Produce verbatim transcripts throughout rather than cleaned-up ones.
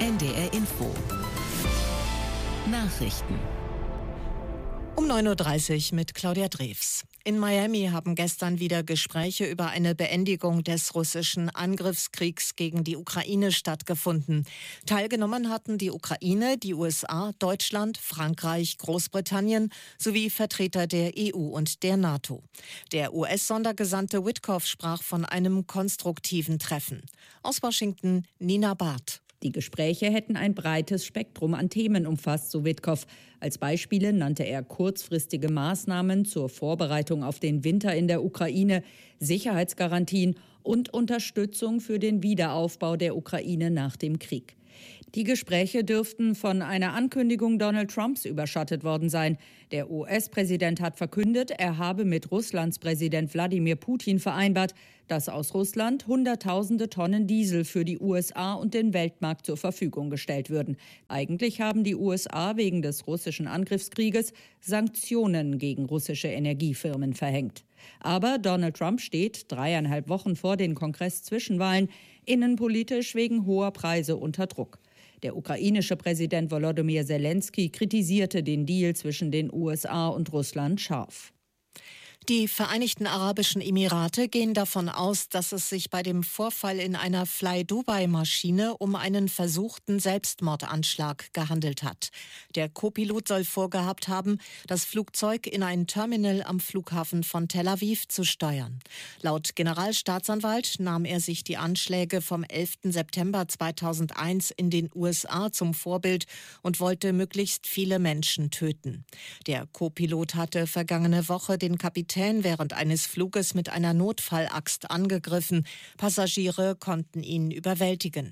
N D R Info. Nachrichten. Um neun Uhr dreißig mit Claudia Drews. In Miami haben gestern wieder Gespräche über eine Beendigung des russischen Angriffskriegs gegen die Ukraine stattgefunden. Teilgenommen hatten die Ukraine, die U S A, Deutschland, Frankreich, Großbritannien sowie Vertreter der E U und der NATO. Der U S-Sondergesandte Witkoff sprach von einem konstruktiven Treffen. Aus Washington Nina Barth. Die Gespräche hätten ein breites Spektrum an Themen umfasst, so Witkoff. Als Beispiele nannte er kurzfristige Maßnahmen zur Vorbereitung auf den Winter in der Ukraine, Sicherheitsgarantien und Unterstützung für den Wiederaufbau der Ukraine nach dem Krieg. Die Gespräche dürften von einer Ankündigung Donald Trumps überschattet worden sein. Der U S-Präsident hat verkündet, er habe mit Russlands Präsident Wladimir Putin vereinbart, dass aus Russland Hunderttausende Tonnen Diesel für die U S A und den Weltmarkt zur Verfügung gestellt würden. Eigentlich haben die U S A wegen des russischen Angriffskrieges Sanktionen gegen russische Energiefirmen verhängt. Aber Donald Trump steht dreieinhalb Wochen vor den Kongress-Zwischenwahlen innenpolitisch wegen hoher Preise unter Druck. Der ukrainische Präsident Volodymyr Zelensky kritisierte den Deal zwischen den U S A und Russland scharf. Die Vereinigten Arabischen Emirate gehen davon aus, dass es sich bei dem Vorfall in einer Fly-Dubai-Maschine um einen versuchten Selbstmordanschlag gehandelt hat. Der Co-Pilot soll vorgehabt haben, das Flugzeug in ein Terminal am Flughafen von Tel Aviv zu steuern. Laut Generalstaatsanwalt nahm er sich die Anschläge vom elften September zweitausendeins in den U S A zum Vorbild und wollte möglichst viele Menschen töten. Der Co-Pilot hatte vergangene Woche den Kapitän während eines Fluges mit einer Notfallaxt angegriffen. Passagiere konnten ihn überwältigen.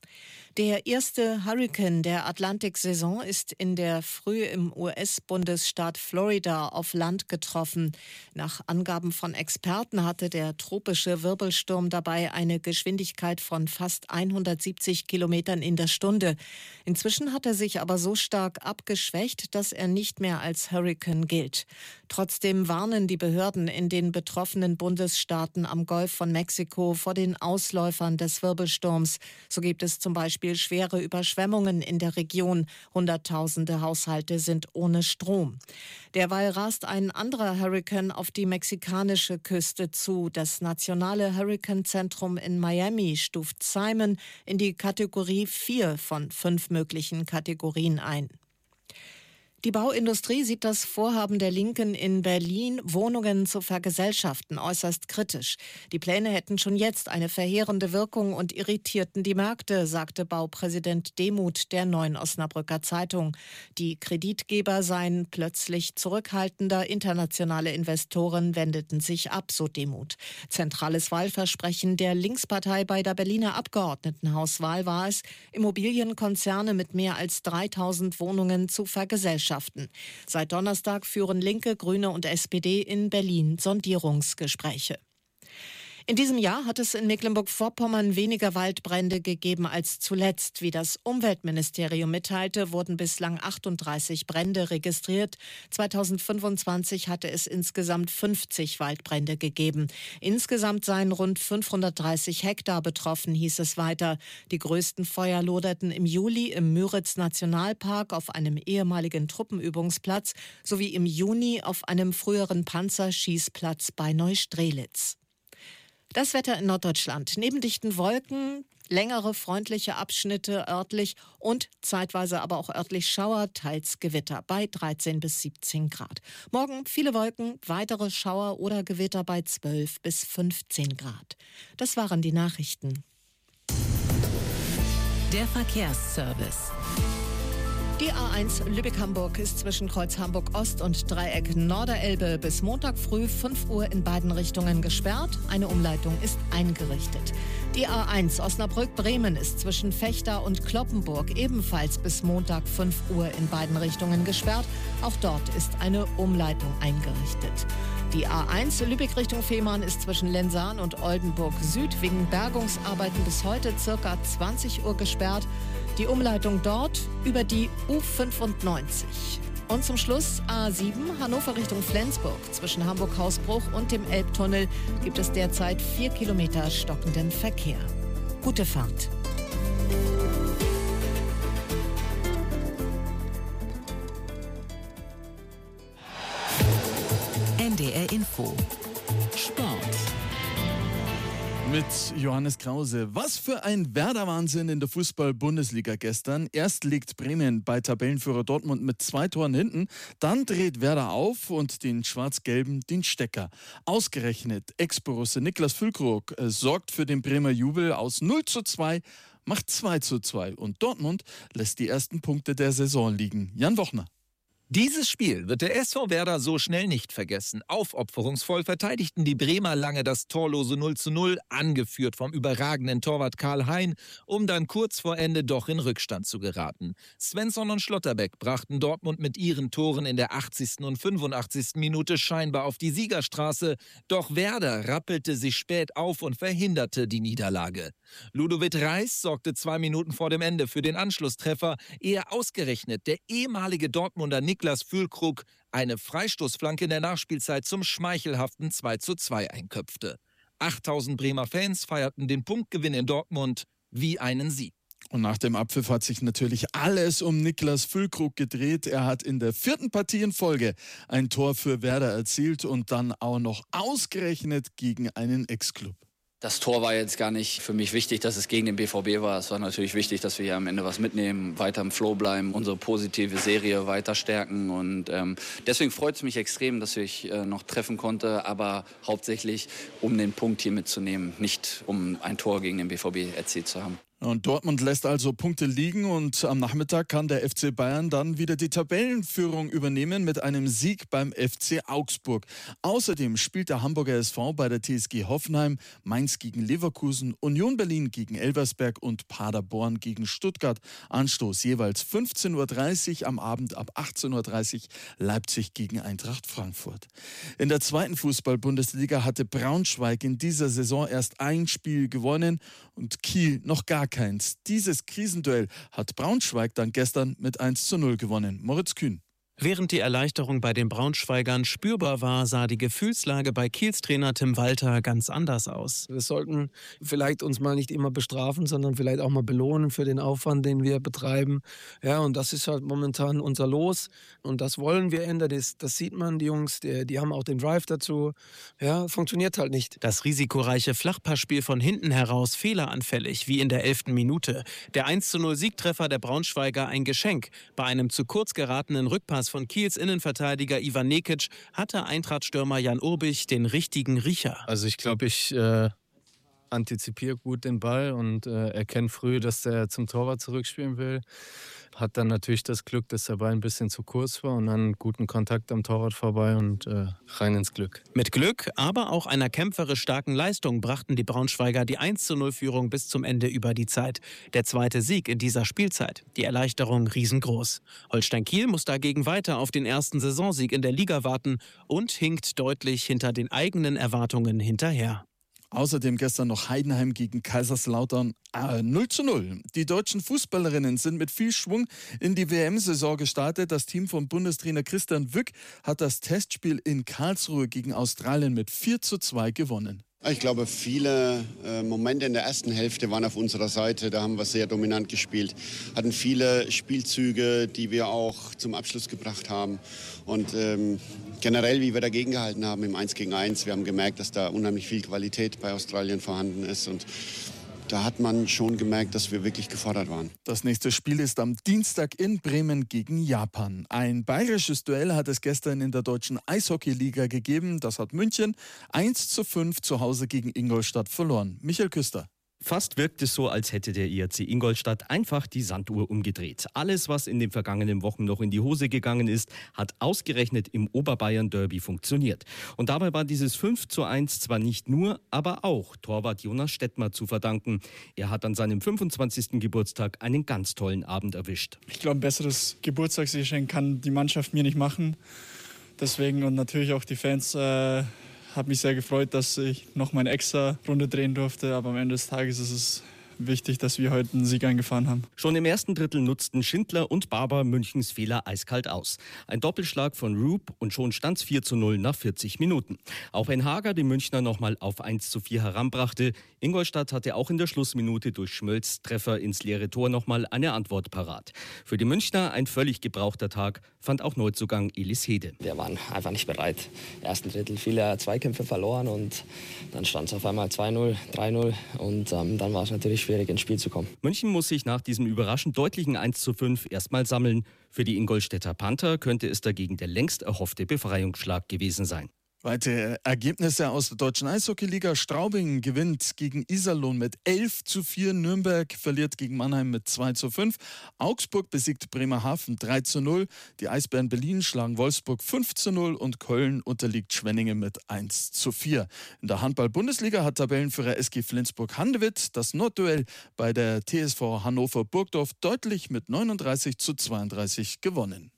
Der erste Hurrikan der Atlantiksaison ist in der Früh im U S-Bundesstaat Florida auf Land getroffen. Nach Angaben von Experten hatte der tropische Wirbelsturm dabei eine Geschwindigkeit von fast hundertsiebzig Kilometern in der Stunde. Inzwischen hat er sich aber so stark abgeschwächt, dass er nicht mehr als Hurrikan gilt. Trotzdem warnen die Behörden in den betroffenen Bundesstaaten am Golf von Mexiko vor den Ausläufern des Wirbelsturms. So gibt es zum Beispiel schwere Überschwemmungen in der Region. Hunderttausende Haushalte sind ohne Strom. Derweil rast ein anderer Hurrikan auf die mexikanische Küste zu. Das nationale Hurrikanzentrum in Miami stuft Simon in die Kategorie vier von fünf möglichen Kategorien ein. Die Bauindustrie sieht das Vorhaben der Linken in Berlin, Wohnungen zu vergesellschaften, äußerst kritisch. Die Pläne hätten schon jetzt eine verheerende Wirkung und irritierten die Märkte, sagte Baupräsident Demuth der Neuen Osnabrücker Zeitung. Die Kreditgeber seien plötzlich zurückhaltender, internationale Investoren wendeten sich ab, so Demuth. Zentrales Wahlversprechen der Linkspartei bei der Berliner Abgeordnetenhauswahl war es, Immobilienkonzerne mit mehr als dreitausend Wohnungen zu vergesellschaften. Seit Donnerstag führen Linke, Grüne und S P D in Berlin Sondierungsgespräche. In diesem Jahr hat es in Mecklenburg-Vorpommern weniger Waldbrände gegeben als zuletzt. Wie das Umweltministerium mitteilte, wurden bislang achtunddreißig Brände registriert. zweitausendfünfundzwanzig hatte es insgesamt fünfzig Waldbrände gegeben. Insgesamt seien rund fünfhundertdreißig Hektar betroffen, hieß es weiter. Die größten Feuer loderten im Juli im Müritz-Nationalpark auf einem ehemaligen Truppenübungsplatz sowie im Juni auf einem früheren Panzerschießplatz bei Neustrelitz. Das Wetter in Norddeutschland. Neben dichten Wolken, längere freundliche Abschnitte örtlich und zeitweise aber auch örtlich Schauer, teils Gewitter bei dreizehn bis siebzehn Grad. Morgen viele Wolken, weitere Schauer oder Gewitter bei zwölf bis fünfzehn Grad. Das waren die Nachrichten. Der Verkehrsservice. Die A eins Lübeck-Hamburg ist zwischen Kreuz Hamburg-Ost und Dreieck Norderelbe bis Montag früh fünf Uhr in beiden Richtungen gesperrt. Eine Umleitung ist eingerichtet. Die A eins Osnabrück-Bremen ist zwischen Vechta und Cloppenburg ebenfalls bis Montag fünf Uhr in beiden Richtungen gesperrt. Auch dort ist eine Umleitung eingerichtet. Die A eins Lübeck Richtung Fehmarn ist zwischen Lensahn und Oldenburg Süd wegen Bergungsarbeiten bis heute circa zwanzig Uhr gesperrt. Die Umleitung dort über die U fünfundneunzig. Und zum Schluss A sieben Hannover Richtung Flensburg. Zwischen Hamburg-Hausbruch und dem Elbtunnel gibt es derzeit vier Kilometer stockenden Verkehr. Gute Fahrt. Info Sport. Mit Johannes Krause. Was für ein Werder-Wahnsinn in der Fußball-Bundesliga gestern. Erst liegt Bremen bei Tabellenführer Dortmund mit zwei Toren hinten. Dann dreht Werder auf und den Schwarz-Gelben den Stecker. Ausgerechnet Ex-Borusse Niklas Füllkrug äh, sorgt für den Bremer Jubel. Aus null zu zwei macht zwei zu zwei. Und Dortmund lässt die ersten Punkte der Saison liegen. Jan Wochner. Dieses Spiel wird der S V Werder so schnell nicht vergessen. Aufopferungsvoll verteidigten die Bremer lange das torlose null zu null, angeführt vom überragenden Torwart Karl Hein, um dann kurz vor Ende doch in Rückstand zu geraten. Svensson und Schlotterbeck brachten Dortmund mit ihren Toren in der achtzigsten und fünfundachtzigsten Minute scheinbar auf die Siegerstraße. Doch Werder rappelte sich spät auf und verhinderte die Niederlage. Ludovic Reis sorgte zwei Minuten vor dem Ende für den Anschlusstreffer, ehe ausgerechnet der ehemalige Dortmunder Niklas Füllkrug eine Freistoßflanke in der Nachspielzeit zum schmeichelhaften zwei zu zwei einköpfte. achttausend Bremer Fans feierten den Punktgewinn in Dortmund wie einen Sieg. Und nach dem Abpfiff hat sich natürlich alles um Niklas Füllkrug gedreht. Er hat in der vierten Partie in Folge ein Tor für Werder erzielt und dann auch noch ausgerechnet gegen einen Ex-Club. Das Tor war jetzt gar nicht für mich wichtig, dass es gegen den B V B war. Es war natürlich wichtig, dass wir hier am Ende was mitnehmen, weiter im Flow bleiben, unsere positive Serie weiter stärken. Und ähm, deswegen freut es mich extrem, dass ich äh, noch treffen konnte, aber hauptsächlich, um den Punkt hier mitzunehmen, nicht um ein Tor gegen den B V B erzielt zu haben. Und Dortmund lässt also Punkte liegen und am Nachmittag kann der F C Bayern dann wieder die Tabellenführung übernehmen mit einem Sieg beim F C Augsburg. Außerdem spielt der Hamburger S V bei der T S G Hoffenheim, Mainz gegen Leverkusen, Union Berlin gegen Elversberg und Paderborn gegen Stuttgart. Anstoß jeweils fünfzehn Uhr dreißig, am Abend ab achtzehn Uhr dreißig Leipzig gegen Eintracht Frankfurt. In der zweiten Fußball-Bundesliga hatte Braunschweig in dieser Saison erst ein Spiel gewonnen und Kiel noch gar keins. Dieses Krisenduell hat Braunschweig dann gestern mit eins zu null gewonnen. Moritz Kühn. Während die Erleichterung bei den Braunschweigern spürbar war, sah die Gefühlslage bei Kiels Trainer Tim Walter ganz anders aus. Wir sollten vielleicht uns mal nicht immer bestrafen, sondern vielleicht auch mal belohnen für den Aufwand, den wir betreiben. Ja, und das ist halt momentan unser Los und das wollen wir ändern. Das, das sieht man, die Jungs, die, die haben auch den Drive dazu. Ja, funktioniert halt nicht. Das risikoreiche Flachpassspiel von hinten heraus fehleranfällig, wie in der elften Minute. Der eins zu null Siegtreffer der Braunschweiger ein Geschenk. Bei einem zu kurz geratenen Rückpass von Kiels Innenverteidiger Ivan Nekic hatte Eintracht-Stürmer Jan Urbich den richtigen Riecher. Also ich glaube, ich äh, antizipiere gut den Ball und äh, erkenne früh, dass der zum Torwart zurückspielen will. Hat dann natürlich das Glück, dass der Ball ein bisschen zu kurz war und dann guten Kontakt am Torwart vorbei und äh, rein ins Glück. Mit Glück, aber auch einer kämpferisch starken Leistung brachten die Braunschweiger die eins zu null Führung bis zum Ende über die Zeit. Der zweite Sieg in dieser Spielzeit. Die Erleichterung riesengroß. Holstein Kiel muss dagegen weiter auf den ersten Saisonsieg in der Liga warten und hinkt deutlich hinter den eigenen Erwartungen hinterher. Außerdem gestern noch Heidenheim gegen Kaiserslautern äh, null zu null. Die deutschen Fußballerinnen sind mit viel Schwung in die W M-Saison gestartet. Das Team von Bundestrainer Christian Wück hat das Testspiel in Karlsruhe gegen Australien mit vier zu zwei gewonnen. Ich glaube, viele äh, Momente in der ersten Hälfte waren auf unserer Seite. Da haben wir sehr dominant gespielt, hatten viele Spielzüge, die wir auch zum Abschluss gebracht haben. Und ähm, generell, wie wir dagegen gehalten haben im eins gegen eins, wir haben gemerkt, dass da unheimlich viel Qualität bei Australien vorhanden ist. Und da hat man schon gemerkt, dass wir wirklich gefordert waren. Das nächste Spiel ist am Dienstag in Bremen gegen Japan. Ein bayerisches Duell hat es gestern in der deutschen Eishockeyliga gegeben. Das hat München eins zu fünf zu Hause gegen Ingolstadt verloren. Michael Küster. Fast wirkt es so, als hätte der I R C Ingolstadt einfach die Sanduhr umgedreht. Alles, was in den vergangenen Wochen noch in die Hose gegangen ist, hat ausgerechnet im Oberbayern-Derby funktioniert. Und dabei war dieses fünf zu eins zwar nicht nur, aber auch Torwart Jonas Stettmar zu verdanken. Er hat an seinem fünfundzwanzigsten Geburtstag einen ganz tollen Abend erwischt. Ich glaube, ein besseres Geburtstagsgeschenk kann die Mannschaft mir nicht machen. Deswegen und natürlich auch die Fans... Äh Hat mich sehr gefreut, dass ich noch meine extra Runde drehen durfte. Aber am Ende des Tages ist es wichtig, dass wir heute einen Sieg eingefahren haben. Schon im ersten Drittel nutzten Schindler und Barber Münchens Fehler eiskalt aus. Ein Doppelschlag von Roop und schon stand es vier zu null nach vierzig Minuten. Auch wenn Hager die Münchner nochmal auf eins zu vier heranbrachte, Ingolstadt hatte auch in der Schlussminute durch Schmölz Treffer ins leere Tor nochmal eine Antwort parat. Für die Münchner ein völlig gebrauchter Tag, fand auch Neuzugang Elis Hede. Wir waren einfach nicht bereit. Im ersten Drittel viele Zweikämpfe verloren und dann stand es auf einmal zwei null, drei null und ähm, dann war es natürlich schwierig, ins Spiel zu kommen. München muss sich nach diesem überraschend deutlichen eins zu fünf erstmal sammeln. Für die Ingolstädter Panther könnte es dagegen der längst erhoffte Befreiungsschlag gewesen sein. Weitere Ergebnisse aus der deutschen Eishockeyliga. Straubing gewinnt gegen Iserlohn mit elf zu vier. Nürnberg verliert gegen Mannheim mit zwei zu fünf. Augsburg besiegt Bremerhaven drei zu null. Die Eisbären Berlin schlagen Wolfsburg fünf zu null und Köln unterliegt Schwenningen mit eins zu vier. In der Handball-Bundesliga hat Tabellenführer S G Flensburg-Handewitt das Nordduell bei der T S V Hannover-Burgdorf deutlich mit neununddreißig zu zweiunddreißig gewonnen.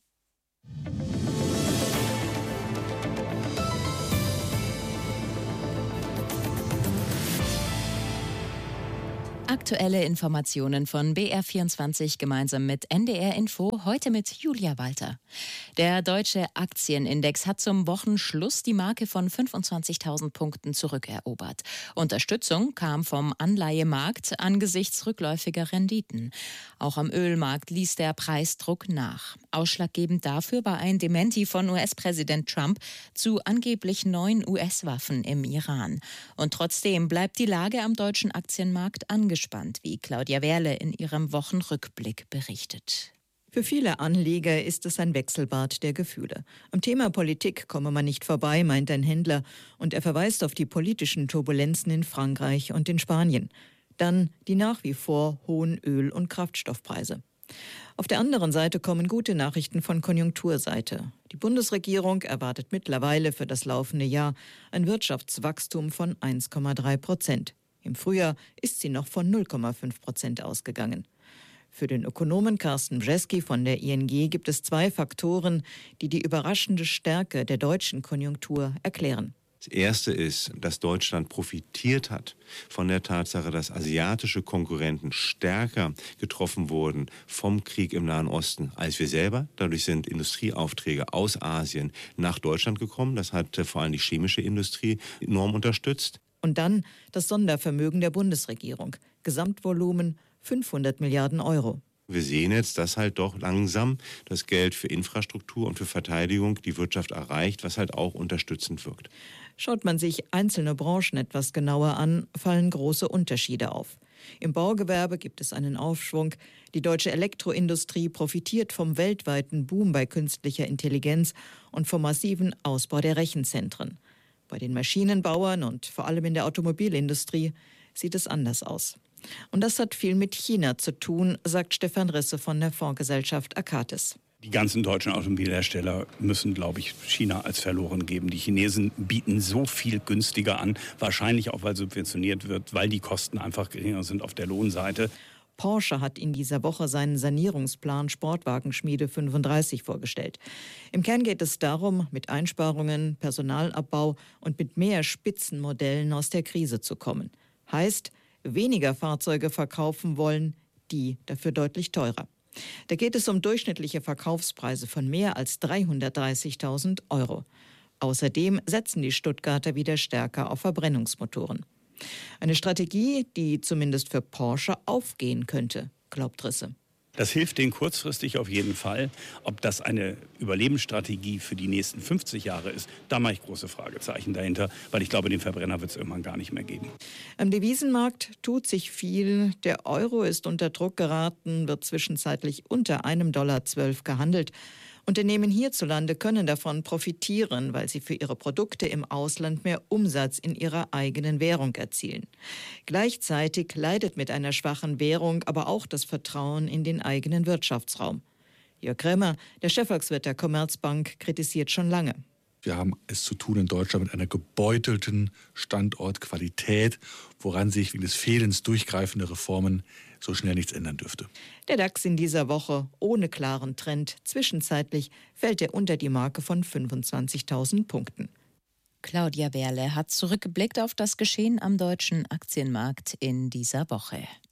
Aktuelle Informationen von B R vierundzwanzig gemeinsam mit N D R Info, heute mit Julia Walter. Der deutsche Aktienindex hat zum Wochenschluss die Marke von fünfundzwanzigtausend Punkten zurückerobert. Unterstützung kam vom Anleihemarkt angesichts rückläufiger Renditen. Auch am Ölmarkt ließ der Preisdruck nach. Ausschlaggebend dafür war ein Dementi von U S-Präsident Trump zu angeblich neuen U S-Waffen im Iran. Und trotzdem bleibt die Lage am deutschen Aktienmarkt angespannt. Gespannt, wie Claudia Werle in ihrem Wochenrückblick berichtet. Für viele Anleger ist es ein Wechselbad der Gefühle. Am Thema Politik komme man nicht vorbei, meint ein Händler. Und er verweist auf die politischen Turbulenzen in Frankreich und in Spanien. Dann die nach wie vor hohen Öl- und Kraftstoffpreise. Auf der anderen Seite kommen gute Nachrichten von Konjunkturseite. Die Bundesregierung erwartet mittlerweile für das laufende Jahr ein Wirtschaftswachstum von eins Komma drei Prozent. Im Frühjahr ist sie noch von null Komma fünf Prozent ausgegangen. Für den Ökonomen Carsten Brzeski von der I N G gibt es zwei Faktoren, die die überraschende Stärke der deutschen Konjunktur erklären. Das erste ist, dass Deutschland profitiert hat von der Tatsache, dass asiatische Konkurrenten stärker getroffen wurden vom Krieg im Nahen Osten als wir selber. Dadurch sind Industrieaufträge aus Asien nach Deutschland gekommen. Das hat vor allem die chemische Industrie enorm unterstützt. Und dann das Sondervermögen der Bundesregierung. Gesamtvolumen fünfhundert Milliarden Euro. Wir sehen jetzt, dass halt doch langsam das Geld für Infrastruktur und für Verteidigung die Wirtschaft erreicht, was halt auch unterstützend wirkt. Schaut man sich einzelne Branchen etwas genauer an, fallen große Unterschiede auf. Im Baugewerbe gibt es einen Aufschwung. Die deutsche Elektroindustrie profitiert vom weltweiten Boom bei künstlicher Intelligenz und vom massiven Ausbau der Rechenzentren. Bei den Maschinenbauern und vor allem in der Automobilindustrie sieht es anders aus. Und das hat viel mit China zu tun, sagt Stefan Risse von der Fondsgesellschaft Akatis. Die ganzen deutschen Automobilhersteller müssen, glaube ich, China als verloren geben. Die Chinesen bieten so viel günstiger an, wahrscheinlich auch, weil subventioniert wird, weil die Kosten einfach geringer sind auf der Lohnseite. Porsche hat in dieser Woche seinen Sanierungsplan Sportwagenschmiede fünfunddreißig vorgestellt. Im Kern geht es darum, mit Einsparungen, Personalabbau und mit mehr Spitzenmodellen aus der Krise zu kommen. Heißt, weniger Fahrzeuge verkaufen wollen, die dafür deutlich teurer. Da geht es um durchschnittliche Verkaufspreise von mehr als dreihundertdreißigtausend Euro. Außerdem setzen die Stuttgarter wieder stärker auf Verbrennungsmotoren. Eine Strategie, die zumindest für Porsche aufgehen könnte, glaubt Risse. Das hilft denen kurzfristig auf jeden Fall. Ob das eine Überlebensstrategie für die nächsten fünfzig Jahre ist, da mache ich große Fragezeichen dahinter, weil ich glaube, den Verbrenner wird es irgendwann gar nicht mehr geben. Am Devisenmarkt tut sich viel. Der Euro ist unter Druck geraten, wird zwischenzeitlich unter einem Dollar zwölf gehandelt. Unternehmen hierzulande können davon profitieren, weil sie für ihre Produkte im Ausland mehr Umsatz in ihrer eigenen Währung erzielen. Gleichzeitig leidet mit einer schwachen Währung aber auch das Vertrauen in den eigenen Wirtschaftsraum. Jörg Krämer, der Chefvolkswirt der Commerzbank, kritisiert schon lange. Wir haben es zu tun in Deutschland mit einer gebeutelten Standortqualität, woran sich wegen des Fehlens durchgreifender Reformen so schnell nichts ändern dürfte. Der DAX in dieser Woche ohne klaren Trend. Zwischenzeitlich fällt er unter die Marke von fünfundzwanzigtausend Punkten. Claudia Werle hat zurückgeblickt auf das Geschehen am deutschen Aktienmarkt in dieser Woche.